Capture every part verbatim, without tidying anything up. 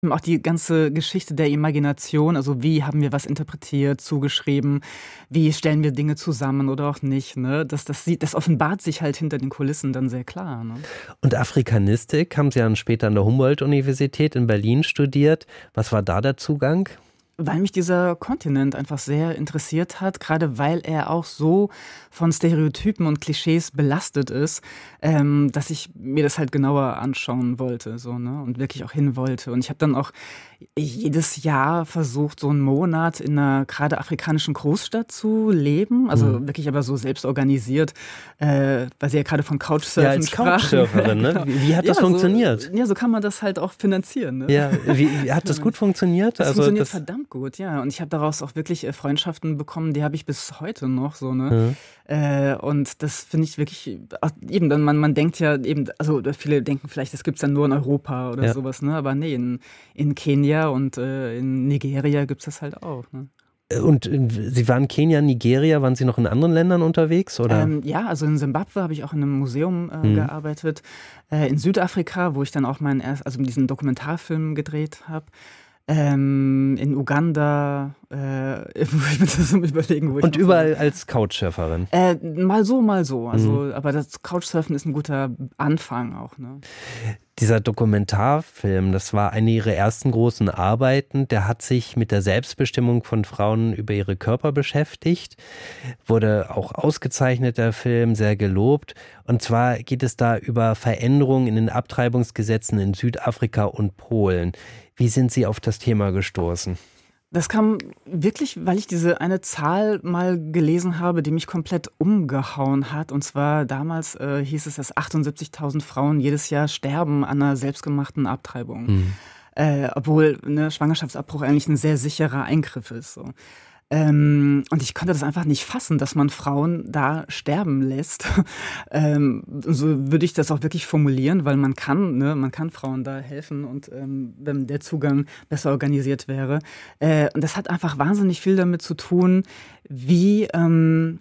Auch die ganze Geschichte der Imagination, also wie haben wir was interpretiert, zugeschrieben, wie stellen wir Dinge zusammen oder auch nicht, ne? Das, das, sieht, das offenbart sich halt hinter den Kulissen dann sehr klar. Ne? Und Afrikanistik haben Sie dann später an der Humboldt-Universität in Berlin studiert. Was war da der Zugang? Weil mich dieser Kontinent einfach sehr interessiert hat, gerade weil er auch so von Stereotypen und Klischees belastet ist, ähm, dass ich mir das halt genauer anschauen wollte, so, ne? Und wirklich auch hin wollte. Und ich habe dann auch jedes Jahr versucht, so einen Monat in einer gerade afrikanischen Großstadt zu leben, also mhm. wirklich aber so selbst organisiert, äh, weil Sie ja gerade von Couchsurfen ja, als sprachen. Couchsurferin, ne? Genau. Wie, wie hat das ja, funktioniert? So, ja, so kann man das halt auch finanzieren. Ne? Ja, wie, wie hat das gut funktioniert? Das also funktioniert das verdammt gut, ja. Und ich habe daraus auch wirklich äh, Freundschaften bekommen, die habe ich bis heute noch so, ne? Mhm. Äh, und das finde ich wirklich, ach, eben, dann, man, man denkt ja eben, also viele denken vielleicht, das gibt es dann nur in Europa oder ja. sowas, ne? Aber nee, in, in Kenia und äh, in Nigeria gibt es das halt auch, ne? Und Sie waren Kenia, Nigeria, waren Sie noch in anderen Ländern unterwegs? Oder? Ähm, ja, also in Simbabwe habe ich auch in einem Museum äh, mhm. gearbeitet. Äh, in Südafrika, wo ich dann auch meinen erst, also diesen Dokumentarfilm gedreht habe. Ähm, in Uganda, äh, ich bin das um überlegen, wo ich Und überall so als Couchsurferin? Äh, mal so, mal so. Also, mhm. aber das Couchsurfen ist ein guter Anfang auch, ne? Dieser Dokumentarfilm, das war eine Ihrer ersten großen Arbeiten, der hat sich mit der Selbstbestimmung von Frauen über ihre Körper beschäftigt, wurde auch ausgezeichnet, der Film, sehr gelobt. Und zwar geht es da über Veränderungen in den Abtreibungsgesetzen in Südafrika und Polen. Wie sind Sie auf das Thema gestoßen? Das kam wirklich, weil ich diese eine Zahl mal gelesen habe, die mich komplett umgehauen hat. Und zwar damals äh, hieß es, dass achtundsiebzigtausend Frauen jedes Jahr sterben an einer selbstgemachten Abtreibung. Mhm. Äh, obwohl ne, Schwangerschaftsabbruch eigentlich ein sehr sicherer Eingriff ist. So. Ähm, und ich konnte das einfach nicht fassen, dass man Frauen da sterben lässt. ähm, so würde ich das auch wirklich formulieren, weil man kann, ne, man kann Frauen da helfen und ähm, wenn der Zugang besser organisiert wäre. Äh, und das hat einfach wahnsinnig viel damit zu tun, wie ähm,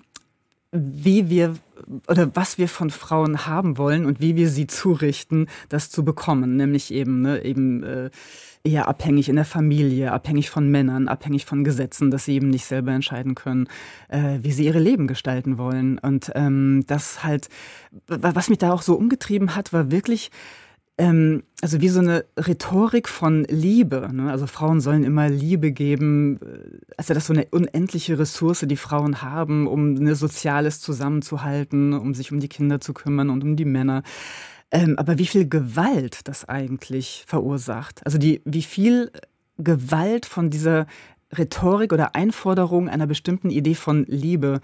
wie wir oder was wir von Frauen haben wollen und wie wir sie zurichten, das zu bekommen, nämlich eben ne, eben äh, eher abhängig in der Familie, abhängig von Männern, abhängig von Gesetzen, dass sie eben nicht selber entscheiden können, äh, wie sie ihre Leben gestalten wollen. Und ähm, das halt, was mich da auch so umgetrieben hat, war wirklich ähm, also wie so eine Rhetorik von Liebe. Ne? Also Frauen sollen immer Liebe geben, also das ist so eine unendliche Ressource, die Frauen haben, um ein Soziales zusammenzuhalten, um sich um die Kinder zu kümmern und um die Männer. Ähm, aber wie viel Gewalt das eigentlich verursacht. Also die, wie viel Gewalt von dieser Rhetorik oder Einforderung einer bestimmten Idee von Liebe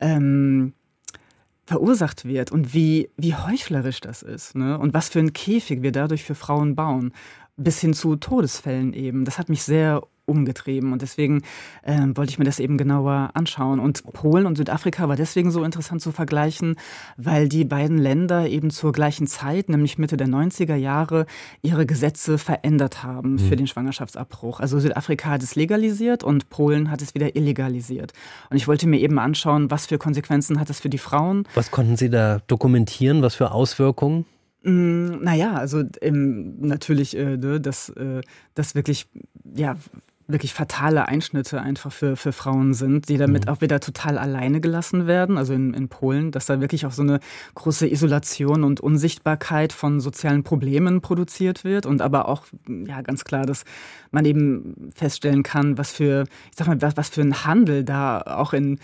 ähm, verursacht wird und wie, wie heuchlerisch das ist, ne? Und was für einen Käfig wir dadurch für Frauen bauen, bis hin zu Todesfällen eben. Das hat mich sehr umgetrieben und deswegen ähm, wollte ich mir das eben genauer anschauen. Und Polen und Südafrika war deswegen so interessant zu vergleichen, weil die beiden Länder eben zur gleichen Zeit, nämlich Mitte der neunziger Jahre, ihre Gesetze verändert haben mhm. für den Schwangerschaftsabbruch. Also Südafrika hat es legalisiert und Polen hat es wieder illegalisiert. Und ich wollte mir eben anschauen, was für Konsequenzen hat das für die Frauen. Was konnten Sie da dokumentieren? Was für Auswirkungen? Mm, naja, also ähm, natürlich, äh, dass äh, das wirklich, ja, wirklich fatale Einschnitte einfach für, für Frauen sind, die damit mhm. auch wieder total alleine gelassen werden, also in, in Polen, dass da wirklich auch so eine große Isolation und Unsichtbarkeit von sozialen Problemen produziert wird und aber auch, ja, ganz klar, dass man eben feststellen kann, was für, ich sag mal, was, was für ein Handel da auch in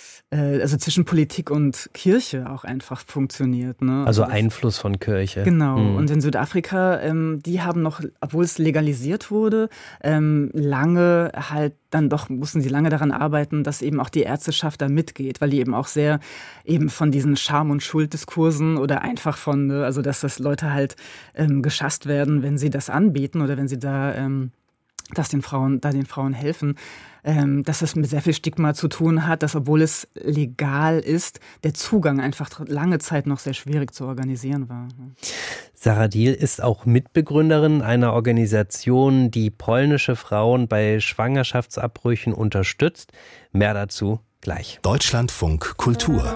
also zwischen Politik und Kirche auch einfach funktioniert. Ne? Also, also Einfluss von Kirche. Genau. Mhm. Und in Südafrika, ähm, die haben noch, obwohl es legalisiert wurde, ähm, lange halt dann doch mussten sie lange daran arbeiten, dass eben auch die Ärzteschaft da mitgeht, weil die eben auch sehr eben von diesen Scham- und Schulddiskursen oder einfach von, ne, also dass das Leute halt ähm, geschasst werden, wenn sie das anbieten oder wenn sie da ähm, dass den Frauen, da den Frauen helfen, ähm, dass das mit sehr viel Stigma zu tun hat, dass obwohl es legal ist, der Zugang einfach lange Zeit noch sehr schwierig zu organisieren war. Sarah Diehl ist auch Mitbegründerin einer Organisation, die polnische Frauen bei Schwangerschaftsabbrüchen unterstützt. Mehr dazu gleich. Deutschlandfunk Kultur.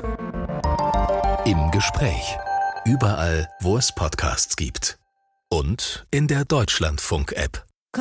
Im Gespräch. Überall, wo es Podcasts gibt. Und in der Deutschlandfunk-App.